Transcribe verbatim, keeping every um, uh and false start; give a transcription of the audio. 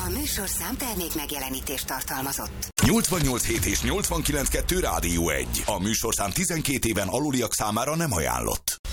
A műsorszám termék megjelenítést tartalmazott. nyolcvannyolc hét és nyolcvankilenc kettő Rádió egy. A műsorszám tizenkét éven aluliak számára nem ajánlott.